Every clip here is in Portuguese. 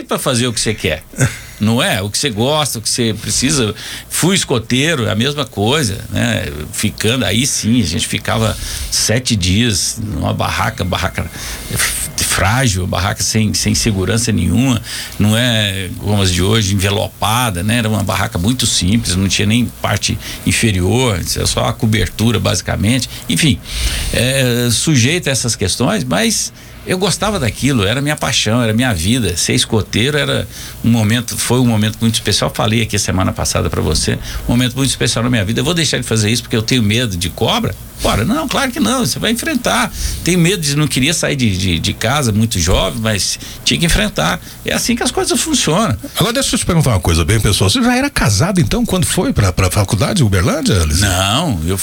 para fazer o que você quer. Não é? O que você gosta, o que você precisa. Fui escoteiro, é a mesma coisa, né? Ficando, aí sim, a gente ficava 7 dias numa barraca frágil, barraca sem segurança nenhuma, não é como as de hoje, envelopada, né? Era uma barraca muito simples, não tinha nem parte inferior, só a cobertura basicamente, enfim, sujeito a essas questões, mas eu gostava daquilo, era minha paixão, era minha vida. Ser escoteiro foi um momento muito especial. Falei aqui a semana passada pra você, um momento muito especial na minha vida. Eu vou deixar de fazer isso porque eu tenho medo de cobra? Bora, não, claro que não, você vai enfrentar. Tenho medo não queria sair de casa muito jovem, mas tinha que enfrentar. É assim que as coisas funcionam. Agora deixa eu te perguntar uma coisa bem pessoal, você já era casado então quando foi pra faculdade de Uberlândia, Eliseu? Não, eu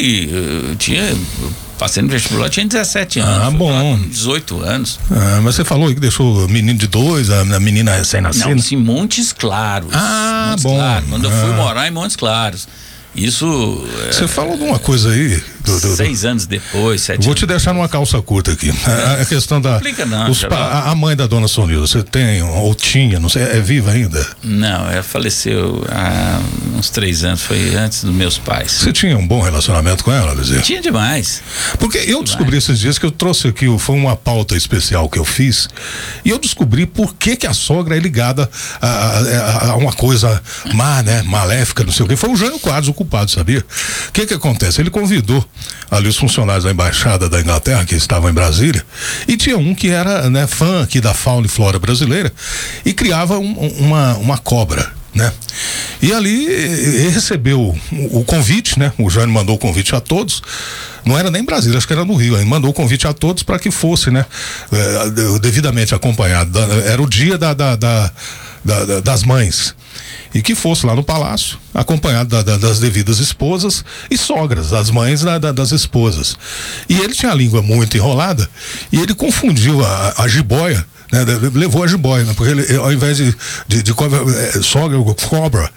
passei no vestibular, tinha 17 anos. Bom. 18 anos. Mas você falou que deixou o menino de 2, a menina recém-nascida. Não, sim, Montes Claros. Montes bom. Claros. Quando eu fui morar em Montes Claros. Isso. Você falou de uma coisa aí. 6 anos depois, 7 anos. Vou te deixar numa calça curta aqui. A questão da. Explica não. A mãe da dona Sonilda, você tem, ou tinha, não sei, é viva ainda? Não, ela faleceu há uns 3 anos, foi antes dos meus pais. Você tinha um bom relacionamento com ela, Eliseu? Tinha demais. Porque eu descobri esses dias que eu trouxe aqui, foi uma pauta especial que eu fiz, e eu descobri por que a sogra é ligada a uma coisa má, né? Maléfica, não sei o quê. Foi o Jânio Quadros o culpado, sabia? O que acontece? Ele convidou ali os funcionários da embaixada da Inglaterra que estavam em Brasília, e tinha um que era, né, fã aqui da fauna e flora brasileira e criava uma cobra, né? E ali ele recebeu o convite, né? O Jânio mandou o convite a todos. Não era nem em Brasília, acho que era no Rio. Ele mandou o convite a todos para que fosse, né? Devidamente acompanhado. Era o dia das mães. E que fosse lá no palácio, acompanhado das devidas esposas e sogras, as mães das esposas. E ele tinha a língua muito enrolada e ele confundiu a jiboia, né? Levou a jiboia, né? Porque ele, ao invés de cobra, sogra, cobra,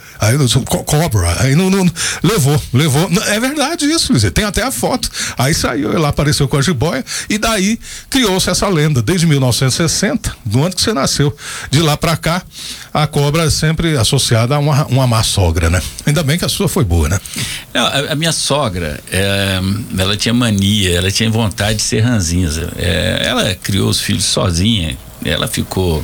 aí não levou. É verdade isso, Lizzie, tem até a foto. Aí saiu, ele lá apareceu com a jiboia e daí criou-se essa lenda, desde 1960, do ano que você nasceu. De lá pra cá, a cobra é sempre associada a uma má sogra, né? Ainda bem que a sua foi boa, né? Não, a minha sogra, ela tinha mania, ela tinha vontade de ser ranzinza. Ela criou os filhos sozinha, ela foi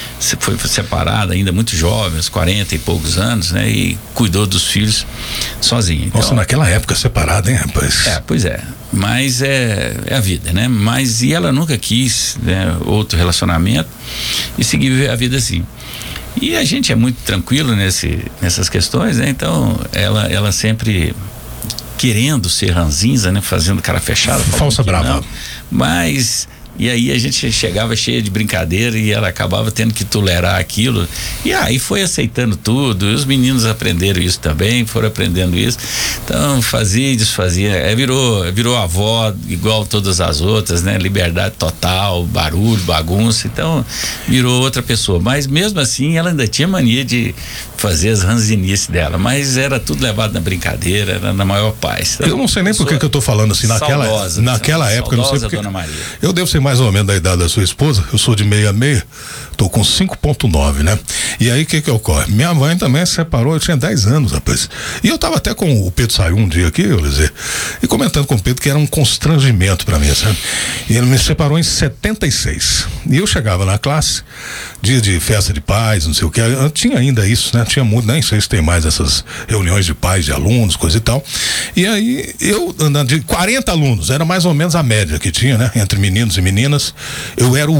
separada ainda muito jovem, aos 40 e poucos anos, né? E cuidou dos filhos sozinha. Então, nossa, naquela época separada, hein, rapaz? Pois é. Mas é a vida, né? E ela nunca quis, né, outro relacionamento e seguir a vida assim. E a gente é muito tranquilo nessas questões, né? Então, ela sempre querendo ser ranzinza, né? Fazendo cara fechada. Falsa brava. Não. Mas... E aí a gente chegava cheia de brincadeira e ela acabava tendo que tolerar aquilo. E aí foi aceitando tudo. E os meninos aprenderam isso também, foram aprendendo isso. Então fazia e desfazia. Virou avó igual todas as outras, né? Liberdade total, barulho, bagunça. Então virou outra pessoa. Mas mesmo assim ela ainda tinha mania de fazer as ranzinices dela. Mas era tudo levado na brincadeira, era na maior paz. Então, eu não sei nem por que eu tô falando assim naquela época, não sei porque. Dona Maria. Eu devo ser mais ou menos da idade da sua esposa, eu sou de 66, tô com 5.9, né? E aí o que ocorre? Minha mãe também se separou, eu tinha 10 anos, rapaz. E eu tava até com o Pedro Saiu um dia aqui, eu dizer, e comentando com o Pedro que era um constrangimento pra mim, sabe? E ele me separou em 76. E eu chegava na classe, dia de festa de pais, não sei o que, tinha ainda isso, né? Tinha muito, nem sei se tem mais essas reuniões de pais, de alunos, coisa e tal. E aí eu, de 40 alunos, era mais ou menos a média que tinha, né? Entre meninos e meninas, eu era o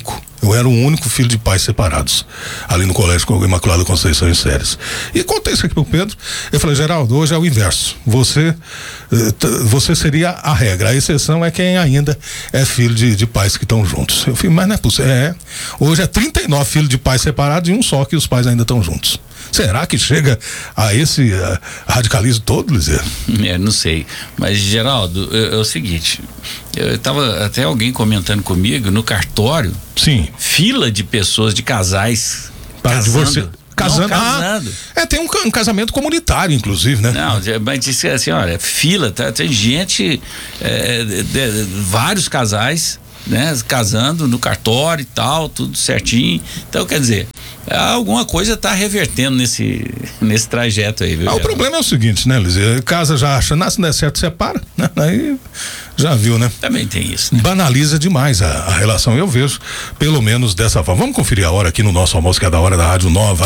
único filho de pais separados, ali no colégio Imaculada Conceição em Séries. E contei isso aqui pro Pedro, eu falei, Geraldo, hoje é o inverso, você seria a regra, a exceção é quem ainda é filho de pais que estão juntos. Eu falei, mas não é possível, hoje é 39 filhos de pais separados e um só que os pais ainda estão juntos. Será que chega a esse radicalismo todo, Lizê? Não sei, mas Geraldo, é o seguinte, eu tava até alguém comentando comigo no cartório. Sim. Fila de pessoas, de casais para divorciar. Casando. Tem um casamento comunitário, inclusive, né? Não, mas disse assim, olha, fila, tem gente, vários casais né? Casando no cartório e tal, tudo certinho. Então, quer dizer, alguma coisa tá revertendo nesse trajeto aí, viu? O problema é o seguinte, né, Luiz? Casa já acha, nasce, não é certo, separa, né? Aí já viu, né? Também tem isso, né? Banaliza demais a relação, eu vejo, pelo menos dessa forma. Vamos conferir a hora aqui no nosso almoço, que é da hora da Rádio Nova.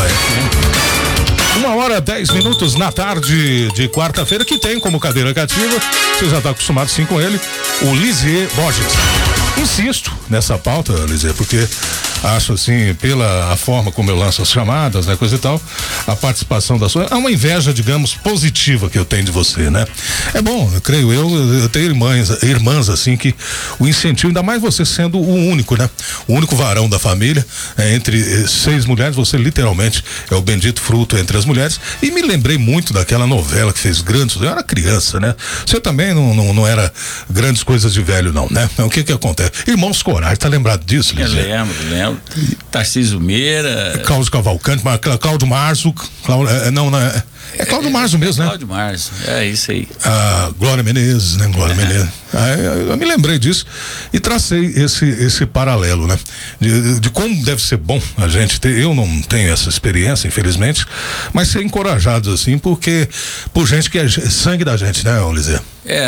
1h10 na tarde de quarta-feira, que tem como cadeira cativa, você já está acostumado sim com ele, o Lisier Borges. Insisto nessa pauta, Lisier, porque acho assim, pela a forma como eu lanço as chamadas, né, coisa e tal, a participação da sua, é uma inveja, digamos, positiva que eu tenho de você, né? É bom, eu creio eu tenho irmãs assim, que o incentivo, ainda mais você sendo o único, né? O único varão da família, entre 6 mulheres, você literalmente é o bendito fruto entre as mulheres, e me lembrei muito daquela novela que fez grandes, eu era criança, né? Você também não era grandes coisas de velho não, né? O que acontece? Irmãos Corais, tá lembrado disso, Lisier? Eu lembro. Tarcísio Meira. Cláudio Cavalcante, Cláudio Marzo. É Cláudio Marzo mesmo, né? Cláudio Marzo, é isso aí. Glória Menezes, né? Menezes. Eu me lembrei disso e tracei esse paralelo, né? De como deve ser bom a gente ter, eu não tenho essa experiência, infelizmente, mas ser encorajados assim, por gente que é sangue da gente, né, Lisier?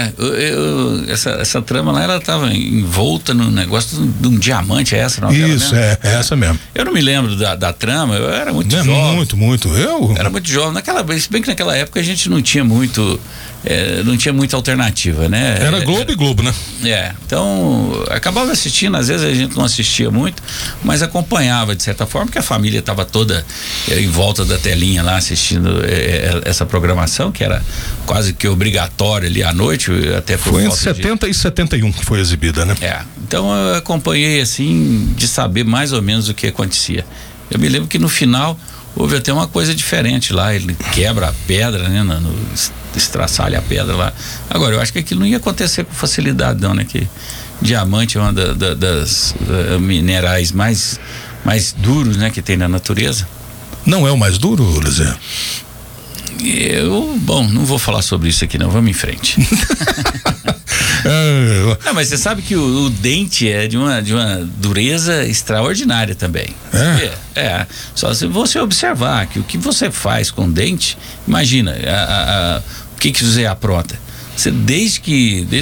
Essa trama lá, ela tava envolta no negócio de um diamante, é essa novela? Isso, é essa mesmo. Eu não me lembro da trama, eu era muito jovem. Muito. Eu era muito jovem. Se bem que naquela época a gente não tinha muita alternativa, né? Era Globo e Globo, né? Então acabava assistindo, às vezes a gente não assistia muito, mas acompanhava de certa forma, porque a família estava toda em volta da telinha lá assistindo essa programação, que era quase que obrigatória ali à noite, até por Foi em 70 e 71 que foi exibida, né? Então eu acompanhei assim, de saber mais ou menos o que acontecia. Eu me lembro que no final houve até uma coisa diferente lá, ele quebra a pedra, né? Estraçalha a pedra lá. Agora, eu acho que aquilo não ia acontecer com facilidade não, né? Que diamante é uma das minerais mais duros, né? Que tem na natureza. Não é o mais duro, Lisier? Não vou falar sobre isso aqui não, vamos em frente. Não, mas você sabe que o dente é de uma dureza extraordinária também. Só se você observar que o que você faz com o dente, imagina o que você apronta. Você desde os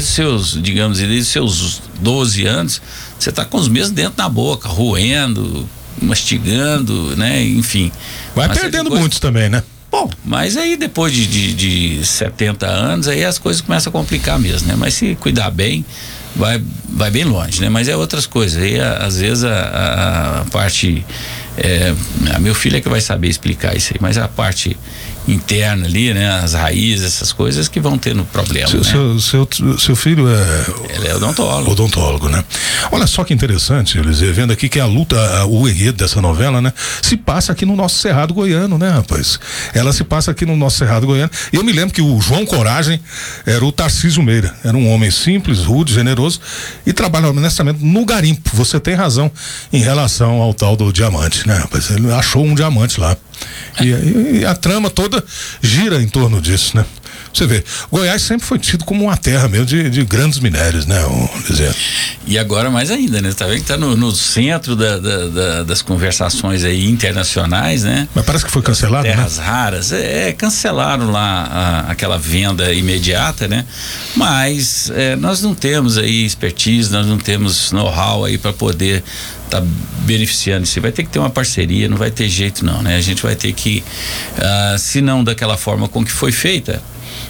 seus 12 anos, você tá com os mesmos dentes na boca, roendo, mastigando, né? Enfim. Vai perdendo muitos também, né? Bom, mas aí depois de 70 anos, aí as coisas começam a complicar mesmo, né? Mas se cuidar bem, vai bem longe, né? Mas é outras coisas. Aí às vezes a parte, meu filho é que vai saber explicar isso aí, mas a parte interna ali, né? As raízes, essas coisas que vão tendo problema, né? Seu filho ele é odontólogo. Odontólogo, né? Olha só que interessante, Lisier, vendo aqui que a luta, o enredo dessa novela, né? Se passa aqui no nosso Cerrado Goiano, né, rapaz? Ela se passa aqui no nosso Cerrado Goiano. E eu me lembro que o João Coragem era o Tarcísio Meira. Era um homem simples, rude, generoso e trabalhava honestamente no garimpo. Você tem razão em relação ao tal do diamante, né, rapaz? Ele achou um diamante lá. E a trama toda gira em torno disso, né? Você vê, Goiás sempre foi tido como uma terra mesmo de grandes minérios, né, Lisier? E agora mais ainda, né? Tá vendo que tá no centro das conversações aí internacionais, né? Mas parece que foi cancelado, terras raras, cancelaram lá aquela venda imediata, né? Mas nós não temos aí expertise, nós não temos know-how aí para poder tá beneficiando isso. Vai ter que ter uma parceria, não vai ter jeito não, né? A gente vai ter que, se não daquela forma com que foi feita,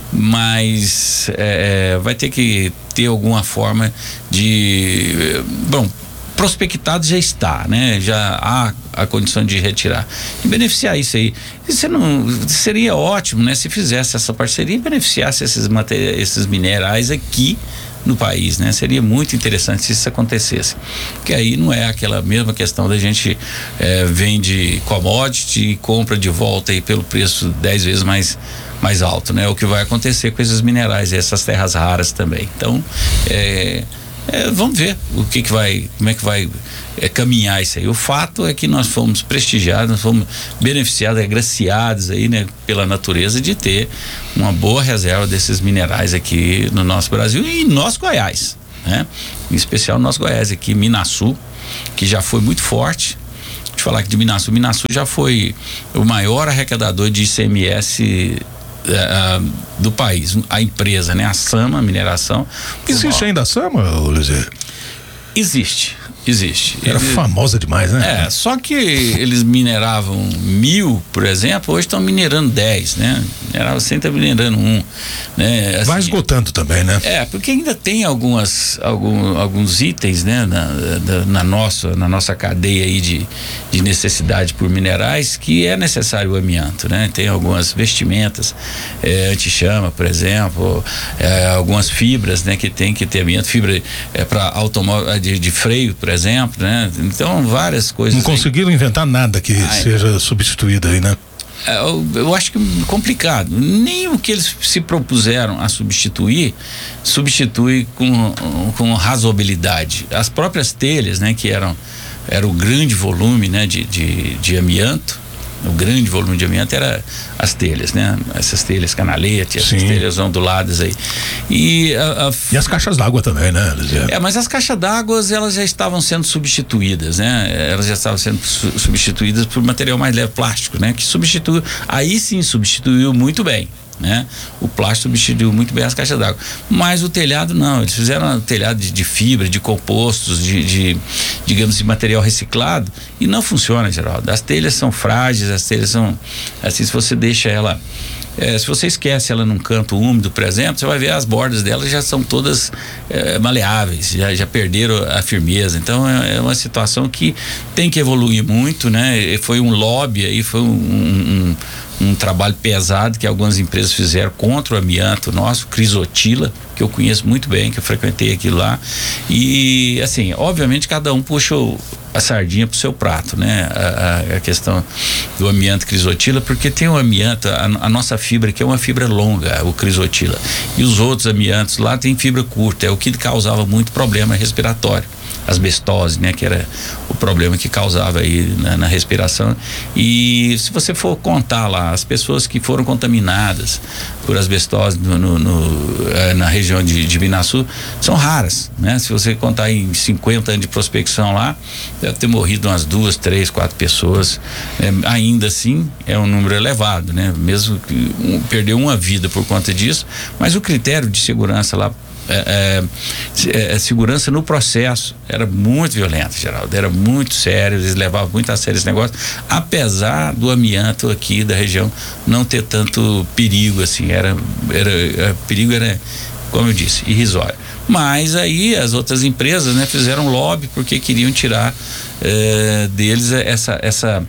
mas vai ter que ter alguma forma de, prospectado já está, né? Já há a condição de retirar e beneficiar isso aí. Seria ótimo, né? Se fizesse essa parceria e beneficiasse esses minerais aqui no país, né? Seria muito interessante se isso acontecesse, porque aí não é aquela mesma questão da gente vende commodity e compra de volta aí pelo preço 10 vezes mais alto, né? O que vai acontecer com esses minerais e essas terras raras também. Então, vamos ver como é que vai caminhar isso aí. O fato é que nós fomos prestigiados, nós fomos beneficiados, agraciados aí, né, pela natureza de ter uma boa reserva desses minerais aqui no nosso Brasil e em nosso Goiás. né? Em especial o nosso Goiás aqui, Minasul, que já foi muito forte. Deixa eu falar aqui de Minasul. Minasul já foi o maior arrecadador de ICMS do país, a empresa, né? A Sama Mineração. Existe ainda a Sama, Luizê? Existe. Era famosa demais, né? Só que eles mineravam 1.000, por exemplo, hoje estão minerando 10, né? Minerava 100, está minerando 1, né? Assim, vai esgotando também, né? Porque ainda tem alguns itens, né? Na nossa cadeia aí de necessidade por minerais que é necessário o amianto, né? Tem algumas vestimentas, anti-chama, por exemplo, algumas fibras, né? Que tem que ter amianto, fibra para automóvel, de freio, por exemplo, né? Então, várias coisas. Não conseguiram inventar nada que seja substituído aí, né? Eu acho que é complicado. Nem o que eles se propuseram a substitui com razoabilidade. As próprias telhas, né? Que era o grande volume, né? De amianto. O grande volume de amianto era as telhas, né? Essas telhas canalete, essas telhas onduladas aí. E as caixas d'água também, né? Mas as caixas d'água, elas já estavam sendo substituídas, né? Elas já estavam sendo substituídas por material mais leve, plástico, né? Que substituiu muito bem, né? O plástico substituiu muito bem as caixas d'água, mas o telhado não, eles fizeram um telhado de fibra, de compostos, digamos, de material reciclado, e não funciona, Geraldo. As telhas são frágeis, as telhas são assim, se você deixa ela, se você esquece ela num canto úmido, por exemplo, você vai ver as bordas dela já são todas maleáveis, já perderam a firmeza. Então é uma situação que tem que evoluir muito, né? E foi um lobby aí, foi um trabalho pesado que algumas empresas fizeram contra o amianto nosso, Crisotila, que eu conheço muito bem, que eu frequentei aquilo lá. E assim, obviamente cada um puxou a sardinha pro seu prato, né? A questão do amianto Crisotila, porque tem um amianto, a nossa fibra que é uma fibra longa, o Crisotila, e os outros amiantos lá tem fibra curta, é o que causava muito problema respiratório, asbestose, né? Que era o problema que causava aí na respiração. E se você for contar lá as pessoas que foram contaminadas por asbestose na região de Minasul, são raras, né? Se você contar em 50 anos de prospecção lá, deve ter morrido umas 2, 3, 4 pessoas. Ainda assim é um número elevado, né? Mesmo que perdeu uma vida por conta disso, mas o critério de segurança lá, segurança no processo era muito violento, Geraldo, era muito sério, eles levavam muito a sério esse negócio, apesar do amianto aqui da região não ter tanto perigo assim, perigo era, como eu disse, irrisório. Mas aí as outras empresas, né, fizeram lobby porque queriam tirar deles essa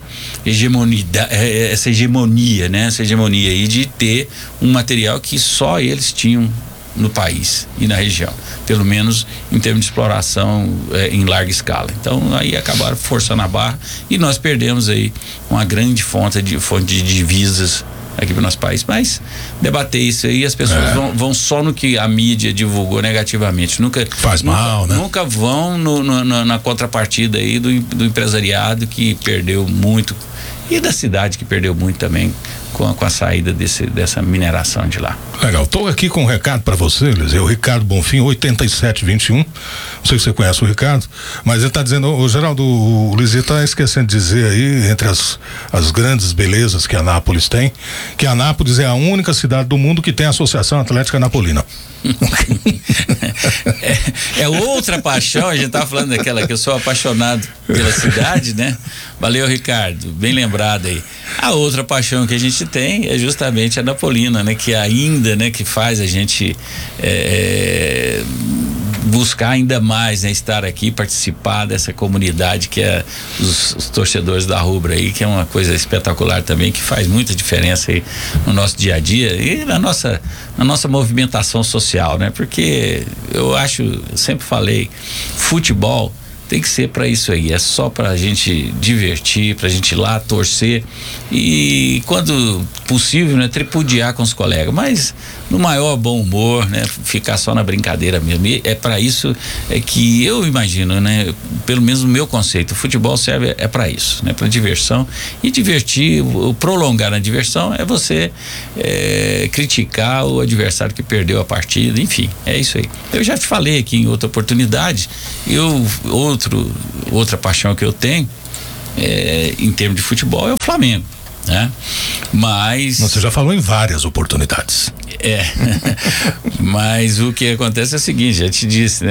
hegemonia, né? Essa hegemonia aí de ter um material que só eles tinham no país e na região, pelo menos em termos de exploração em larga escala. Então aí acabaram forçando a barra e nós perdemos aí uma grande fonte de divisas aqui para o nosso país. Mas debater isso aí, as pessoas vão só no que a mídia divulgou negativamente, nunca mal, né? Nunca vão na contrapartida aí do empresariado que perdeu muito, e da cidade que perdeu muito também com a saída dessa mineração de lá. Legal, tô aqui com um recado para você, Luiz, é o Ricardo Bonfim, 8721, não sei se você conhece o Ricardo, mas ele tá dizendo, o Geraldo, o Luiz tá esquecendo de dizer aí, entre as grandes belezas que Anápolis tem, que Anápolis é a única cidade do mundo que tem a Associação Atlética Napolina. É outra paixão, a gente tava falando daquela que eu sou apaixonado pela cidade, né? Valeu, Ricardo, bem lembrado aí. A outra paixão que a gente tem é justamente a napolina, né? Que ainda, né? Que faz a gente buscar ainda mais, né? Estar aqui, participar dessa comunidade que é os torcedores da Rubra aí, que é uma coisa espetacular também, que faz muita diferença aí no nosso dia a dia e na nossa movimentação social, né? Porque eu sempre falei, futebol tem que ser para isso aí, é só pra gente divertir, pra gente ir lá torcer e quando possível, né, tripudiar com os colegas, mas no maior bom humor, né? Ficar só na brincadeira mesmo. E é para isso que eu imagino, né? Pelo menos no meu conceito, o futebol serve para isso, né? Para diversão e divertir, prolongar a diversão é você criticar o adversário que perdeu a partida, enfim, é isso aí. Eu já te falei aqui em outra oportunidade, outra paixão que eu tenho em termos de futebol é o Flamengo, né? Mas você já falou em várias oportunidades. mas o que acontece é o seguinte, já te disse, né?